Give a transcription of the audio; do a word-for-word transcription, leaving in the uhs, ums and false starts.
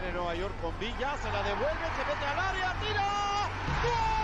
Viene Nueva York con Villa, se la devuelve, se mete al área, tira. ¡Gol!